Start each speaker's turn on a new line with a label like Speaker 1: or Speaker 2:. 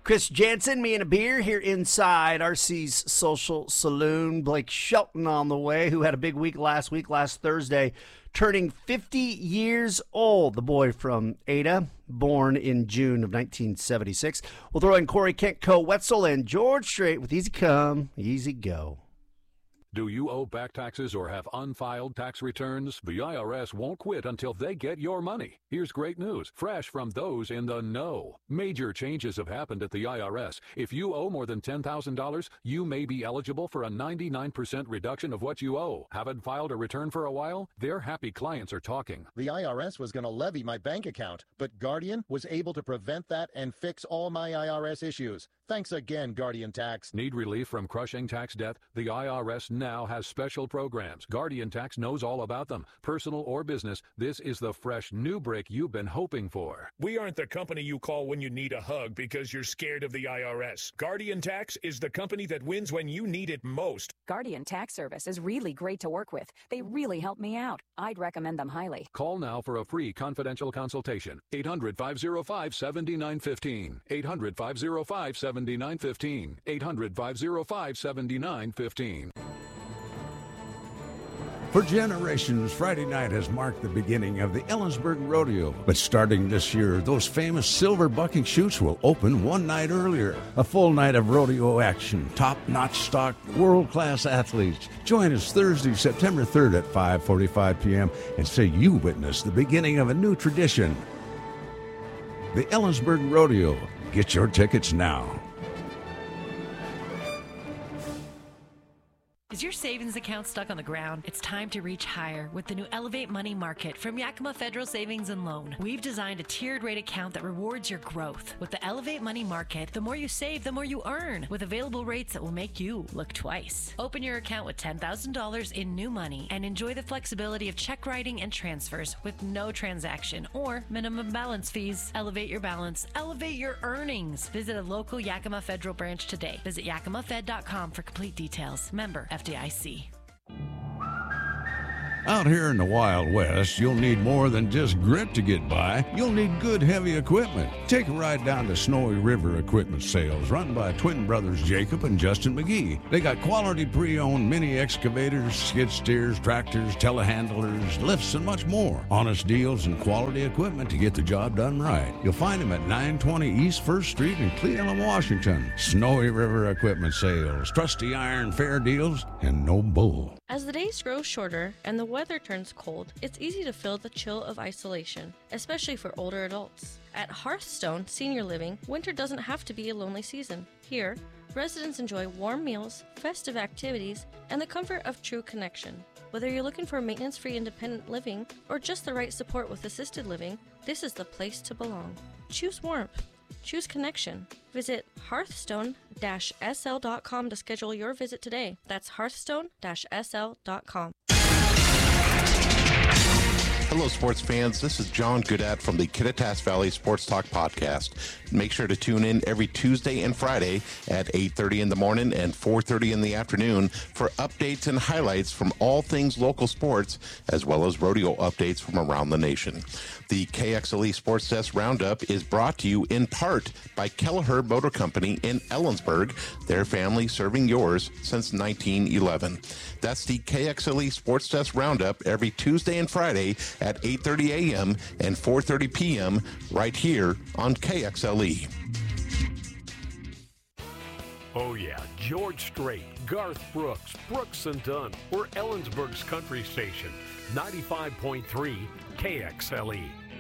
Speaker 1: Chris Jansen, me and a beer here inside RC's Social Saloon. Blake Shelton on the way, who had a big week last Thursday, turning 50 years old. The boy from Ada, born in June of 1976. We'll throw in Corey Kent, Wetzel, and George Strait with Easy Come, Easy Go.
Speaker 2: Do you owe back taxes or have unfiled tax returns? The IRS won't quit until they get your money. Here's great news, fresh from those in the know. Major changes have happened at the IRS. If you owe more than $10,000, you may be eligible for a 99% reduction of what you owe. Haven't filed a return for a while? Their happy clients are talking.
Speaker 3: The IRS was going to levy my bank account, but Guardian was able to prevent that and fix all my IRS issues. Thanks again, Guardian Tax.
Speaker 2: Need relief from crushing tax debt? The IRS now has special programs. Guardian Tax knows all about them. Personal or business, this is the fresh new break you've been hoping for.
Speaker 4: We aren't the company you call when you need a hug because you're scared of the IRS. Guardian Tax is the company that wins when you need it most.
Speaker 5: Guardian Tax Service is really great to work with. They really help me out. I'd recommend them highly.
Speaker 2: Call now for a free confidential consultation. 800-505-7915. 800-505-7915. 800-505-7915.
Speaker 6: For generations, Friday night has marked the beginning of the Ellensburg Rodeo. But starting this year, those famous silver bucking chutes will open one night earlier. A full night of rodeo action, top-notch stock, world-class athletes. Join us Thursday, September 3rd at 5:45 p.m. and say you witnessed the beginning of a new tradition. The Ellensburg Rodeo. Get your tickets now.
Speaker 7: Is your savings account stuck on the ground? It's time to reach higher with the new Elevate Money Market from Yakima Federal Savings and Loan. We've designed a tiered rate account that rewards your growth. With the Elevate Money Market, the more you save, the more you earn, with available rates that will make you look twice. Open your account with $10,000 in new money and enjoy the flexibility of check writing and transfers with no transaction or minimum balance fees. Elevate your balance. Elevate your earnings. Visit a local Yakima Federal branch today. Visit yakimafed.com for complete details. Member FDIC.
Speaker 6: Out here in the Wild West, you'll need more than just grit to get by. You'll need good, heavy equipment. Take a ride down to Snowy River Equipment Sales, run by twin brothers Jacob and Justin McGee. They got quality pre-owned mini excavators, skid steers, tractors, telehandlers, lifts, and much more. Honest deals and quality equipment to get the job done right. You'll find them at 920 East 1st Street in Cleveland, Washington. Snowy River Equipment Sales, trusty iron, fair deals, and no bull.
Speaker 8: As the days grow shorter and the weather turns cold, it's easy to feel the chill of isolation, especially for older adults. At Hearthstone Senior Living, winter doesn't have to be a lonely season. Here, residents enjoy warm meals, festive activities, and the comfort of true connection. Whether you're looking for maintenance-free independent living or just the right support with assisted living, this is the place to belong. Choose warmth. Choose connection. Visit hearthstone-sl.com to schedule your visit today. That's hearthstone-sl.com.
Speaker 9: Hello, sports fans. This is John Goodat from the Kittitas Valley Sports Talk Podcast. Make sure to tune in every Tuesday and Friday at 8:30 in the morning and 4:30 in the afternoon for updates and highlights from all things local sports, as well as rodeo updates from around the nation. The KXLE Sports Desk Roundup is brought to you in part by Kelleher Motor Company in Ellensburg, their family serving yours since 1911. That's the KXLE Sports Desk Roundup every Tuesday and Friday at 8:30 a.m. and 4:30 p.m. right here on KXLE.
Speaker 10: Oh yeah, George Strait, Garth Brooks, Brooks and Dunn. We're Ellensburg's country station, 95.3 KXLE.